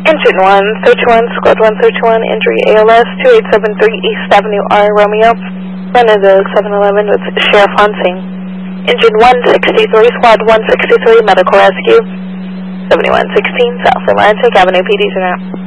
Engine 131, Squad 131, injury ALS 2873 East Avenue R, Romeo. Run of the 711 with Sheriff Hansing. Engine 163, Squad 163, medical rescue. 7116, South Atlantic Avenue, PDs are out.